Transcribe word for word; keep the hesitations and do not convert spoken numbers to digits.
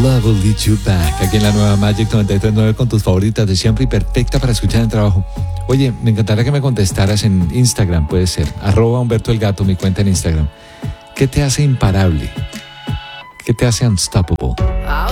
Love Will Lead You Back, aquí en la nueva Magic noventa y tres punto nueve con tus favoritas de siempre y perfecta para escuchar en el trabajo. Oye, me encantaría que me contestaras en Instagram, puede ser, arroba Humberto el Gato, mi cuenta en Instagram. ¿Qué te hace imparable? ¿Qué te hace unstoppable?